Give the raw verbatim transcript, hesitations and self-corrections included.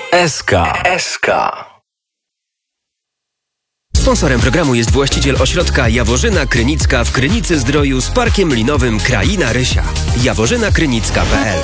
S K. S K. Sponsorem programu jest właściciel ośrodka Jaworzyna Krynicka w Krynicy Zdroju z parkiem linowym Kraina Rysia. jaworzyna krynicka kropka p l